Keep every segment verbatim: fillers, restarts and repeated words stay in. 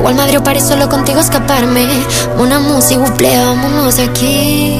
Al Madrid París solo contigo escaparme. Mon amour, s'il vous plaît, vámonos aquí.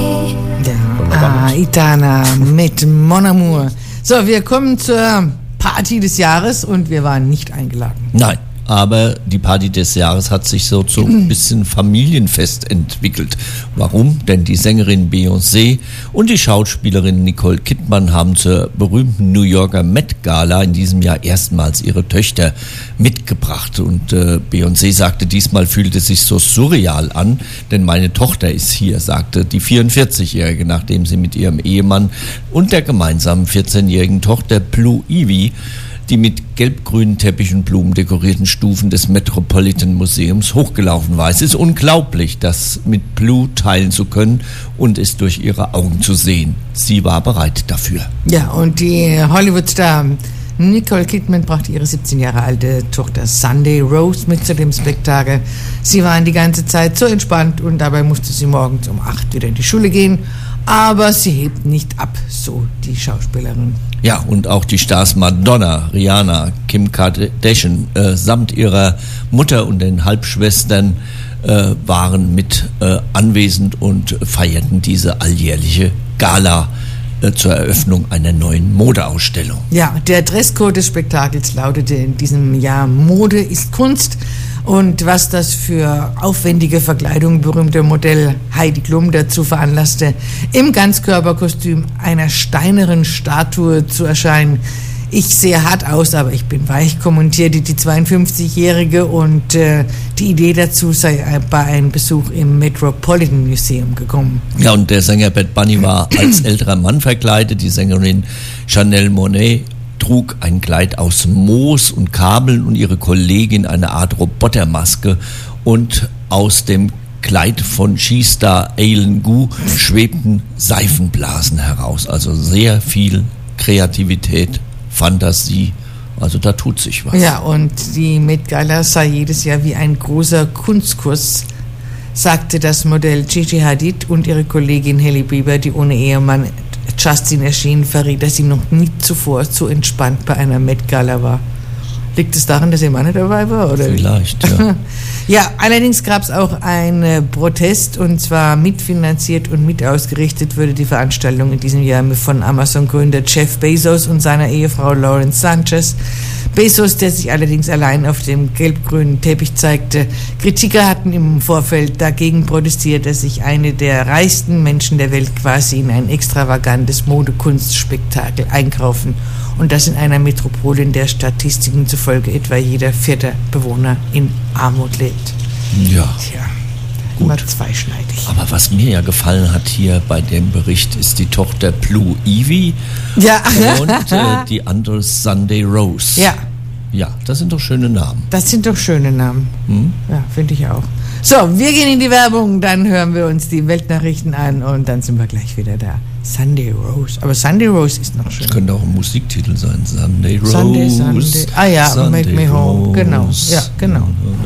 Ja, Aitana mit Mon Amour. So, wir kommen zur Party des Jahres und wir waren nicht eingeladen. Nein. Aber die Party des Jahres hat sich so zu ein bisschen Familienfest entwickelt. Warum? Denn die Sängerin Beyoncé und die Schauspielerin Nicole Kidman haben zur berühmten New Yorker Met Gala in diesem Jahr erstmals ihre Töchter mitgebracht. Und äh, Beyoncé sagte, diesmal fühlt es sich so surreal an, denn meine Tochter ist hier, sagte die vierundvierzigjährige, nachdem sie mit ihrem Ehemann und der gemeinsamen vierzehnjährigen Tochter Blue Ivy die mit gelb-grünen Teppich und Blumen dekorierten Stufen des Metropolitan Museums hochgelaufen war. Es ist unglaublich, das mit Blue teilen zu können und es durch ihre Augen zu sehen. Sie war bereit dafür. Ja, und die Hollywood-Star Nicole Kidman brachte ihre siebzehn Jahre alte Tochter Sunday Rose mit zu dem Spektakel. Sie waren die ganze Zeit so entspannt und dabei musste sie morgens um acht wieder in die Schule gehen. Aber sie hebt nicht ab, so die Schauspielerin. Ja, und auch die Stars Madonna, Rihanna, Kim Kardashian äh, samt ihrer Mutter und den Halbschwestern äh, waren mit äh, anwesend und feierten diese alljährliche Gala äh, zur Eröffnung einer neuen Modeausstellung. Ja, der Dresscode des Spektakels lautete in diesem Jahr: Mode ist Kunst. Und was das für aufwendige Verkleidung berühmter Modell Heidi Klum dazu veranlasste, im Ganzkörperkostüm einer steinernen Statue zu erscheinen. Ich sehe hart aus, aber ich bin weich, kommentierte die zweiundfünfzigjährige, und äh, die Idee dazu sei bei einem Besuch im Metropolitan Museum gekommen. Ja, und der Sänger Bad Bunny war als älterer Mann verkleidet, die Sängerin Janelle Monáe trug ein Kleid aus Moos und Kabeln und ihre Kollegin eine Art Robotermaske, und aus dem Kleid von Skistar Eileen Gu schwebten Seifenblasen heraus. Also sehr viel Kreativität, Fantasie, also da tut sich was. Ja, und die Met Gala sei jedes Jahr wie ein großer Kunstkurs, sagte das Modell Gigi Hadid, und ihre Kollegin Hailey Bieber, die ohne Ehemann Justin erschien, verriet, dass sie noch nie zuvor so entspannt bei einer Met Gala war. Liegt es daran, dass ihr Mann dabei war? Oder? Vielleicht, ja. Ja, allerdings gab es auch einen Protest, und zwar mitfinanziert und mit ausgerichtet wurde die Veranstaltung in diesem Jahr von Amazon-Gründer Jeff Bezos und seiner Ehefrau Lauren Sanchez. Bezos, der sich allerdings allein auf dem gelb-grünen Teppich zeigte. Kritiker hatten im Vorfeld dagegen protestiert, dass sich eine der reichsten Menschen der Welt quasi in ein extravagantes Modekunstspektakel einkaufen. Und das in einer Metropole, in der Statistiken zufolge etwa jeder vierte Bewohner in Armut lebt. Ja. Tja, gut. Immer zweischneidig. Aber was mir ja gefallen hat hier bei dem Bericht, ist die Tochter Blue Ivy, ja. und äh, die andere Sunday Rose. Ja. Ja, das sind doch schöne Namen. Das sind doch schöne Namen. Hm? Ja, finde ich auch. So, wir gehen in die Werbung, dann hören wir uns die Weltnachrichten an und dann sind wir gleich wieder da. Sunday Rose. Aber Sunday Rose ist noch schön. Das könnte auch ein Musiktitel sein. Sunday Rose. Sunday, Sunday. Ah ja, Sunday Make Me Home. Rose. Genau. Ja, genau.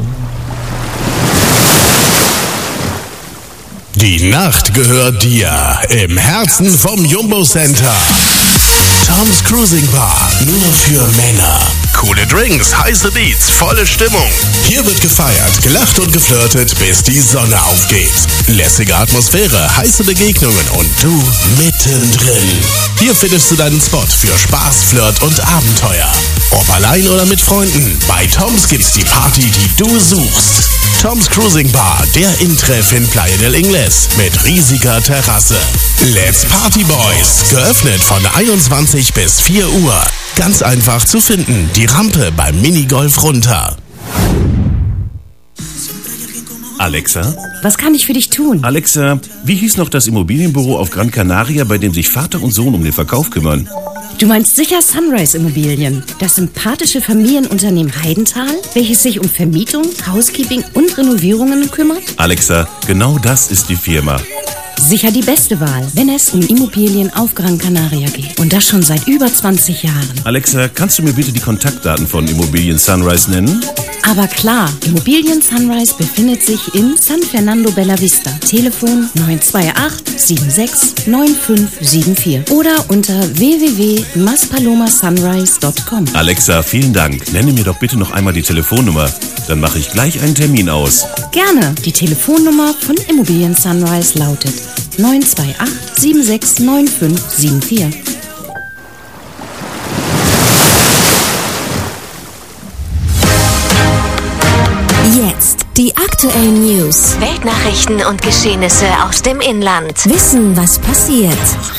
Die Nacht gehört dir im Herzen vom Jumbo Center. Tom's Cruising Bar, nur für Männer. Coole Drinks, heiße Beats, volle Stimmung. Hier wird gefeiert, gelacht und geflirtet, bis die Sonne aufgeht. Lässige Atmosphäre, heiße Begegnungen und du mittendrin. Hier findest du deinen Spot für Spaß, Flirt und Abenteuer. Ob allein oder mit Freunden, bei Tom's gibt's die Party, die du suchst. Tom's Cruising Bar, der Intreff in Playa del Ingles mit riesiger Terrasse. Let's Party Boys, geöffnet von einundzwanzig bis vier Uhr. Ganz einfach zu finden, die Rampe beim Minigolf runter. Alexa? Was kann ich für dich tun? Alexa, wie hieß noch das Immobilienbüro auf Gran Canaria, bei dem sich Vater und Sohn um den Verkauf kümmern? Du meinst sicher Sunrise Immobilien, das sympathische Familienunternehmen Heidenthal, welches sich um Vermietung, Housekeeping und Renovierungen kümmert? Alexa, genau das ist die Firma. Sicher die beste Wahl, wenn es um Immobilien auf Gran Canaria geht. Und das schon seit über zwanzig Jahren. Alexa, kannst du mir bitte die Kontaktdaten von Immobilien Sunrise nennen? Aber klar, Immobilien Sunrise befindet sich in San Fernando Bella Vista. Telefon neun zwei acht sieben sechs neun fünf sieben vier oder unter w w w punkt maspaloma sunrise punkt com. Alexa, vielen Dank. Nenne mir doch bitte noch einmal die Telefonnummer. Dann mache ich gleich einen Termin aus. Gerne. Die Telefonnummer von Immobilien Sunrise lautet neun zwei acht sieben sechs neun fünf sieben vier. Jetzt die aktuellen News. Weltnachrichten und Geschehnisse aus dem Inland. Wissen, was passiert.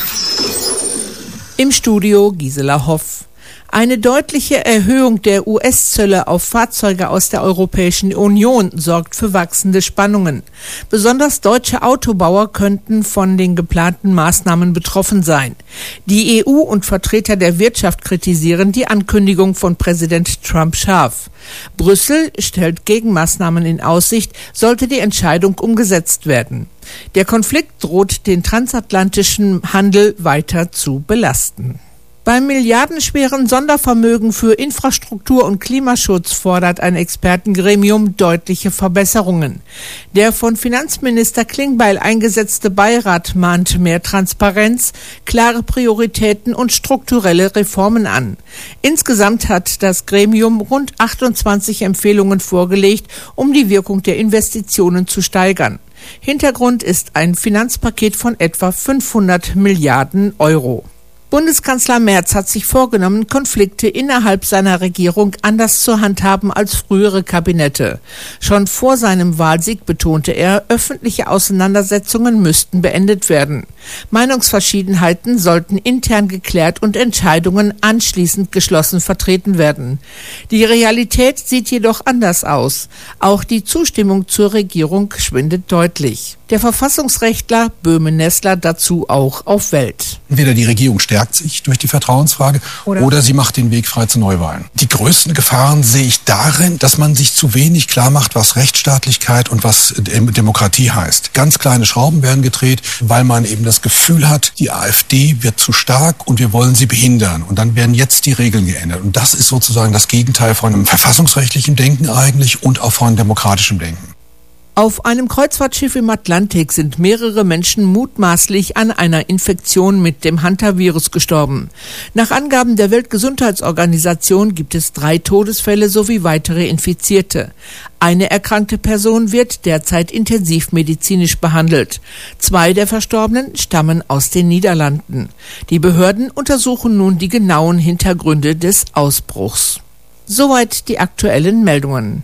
Im Studio Gisela Hoff. Eine deutliche Erhöhung der U S-Zölle auf Fahrzeuge aus der Europäischen Union sorgt für wachsende Spannungen. Besonders deutsche Autobauer könnten von den geplanten Maßnahmen betroffen sein. Die E U und Vertreter der Wirtschaft kritisieren die Ankündigung von Präsident Trump scharf. Brüssel stellt Gegenmaßnahmen in Aussicht, sollte die Entscheidung umgesetzt werden. Der Konflikt droht, den transatlantischen Handel weiter zu belasten. Beim milliardenschweren Sondervermögen für Infrastruktur und Klimaschutz fordert ein Expertengremium deutliche Verbesserungen. Der von Finanzminister Klingbeil eingesetzte Beirat mahnt mehr Transparenz, klare Prioritäten und strukturelle Reformen an. Insgesamt hat das Gremium rund achtundzwanzig Empfehlungen vorgelegt, um die Wirkung der Investitionen zu steigern. Hintergrund ist ein Finanzpaket von etwa fünfhundert Milliarden Euro. Bundeskanzler Merz hat sich vorgenommen, Konflikte innerhalb seiner Regierung anders zu handhaben als frühere Kabinette. Schon vor seinem Wahlsieg betonte er, öffentliche Auseinandersetzungen müssten beendet werden. Meinungsverschiedenheiten sollten intern geklärt und Entscheidungen anschließend geschlossen vertreten werden. Die Realität sieht jedoch anders aus. Auch die Zustimmung zur Regierung schwindet deutlich. Der Verfassungsrechtler Böhme-Nessler dazu auch auf Welt. Entweder die Regierung stärkt sich durch die Vertrauensfrage oder, oder sie macht den Weg frei zu Neuwahlen. Die größten Gefahren sehe ich darin, dass man sich zu wenig klar macht, was Rechtsstaatlichkeit und was Demokratie heißt. Ganz kleine Schrauben werden gedreht, weil man eben das Gefühl hat, die AfD wird zu stark und wir wollen sie behindern. Und dann werden jetzt die Regeln geändert. Und das ist sozusagen das Gegenteil von einem verfassungsrechtlichen Denken eigentlich und auch von demokratischem Denken. Auf einem Kreuzfahrtschiff im Atlantik sind mehrere Menschen mutmaßlich an einer Infektion mit dem Hantavirus gestorben. Nach Angaben der Weltgesundheitsorganisation gibt es drei Todesfälle sowie weitere Infizierte. Eine erkrankte Person wird derzeit intensivmedizinisch behandelt. Zwei der Verstorbenen stammen aus den Niederlanden. Die Behörden untersuchen nun die genauen Hintergründe des Ausbruchs. Soweit die aktuellen Meldungen.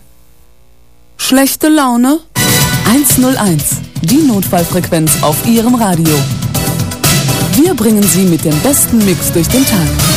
Schlechte Laune? eins null eins, die Notfallfrequenz auf Ihrem Radio. Wir bringen Sie mit dem besten Mix durch den Tag.